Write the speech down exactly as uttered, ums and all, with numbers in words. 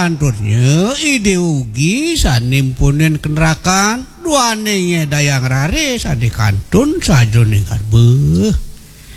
kanturnya ide ugi sanimpunin kenerakan duane dayang rare sade kantun sajroning beuh